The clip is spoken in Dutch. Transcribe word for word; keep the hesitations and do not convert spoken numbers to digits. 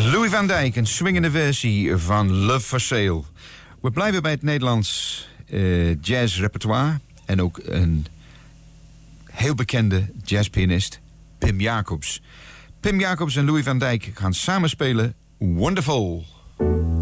Louis van Dijk, een swingende versie van Love for Sale. We blijven bij het Nederlands uh, jazzrepertoire. En ook een heel bekende jazzpianist, Pim Jacobs. Pim Jacobs en Louis van Dijk gaan samen spelen Wonderful.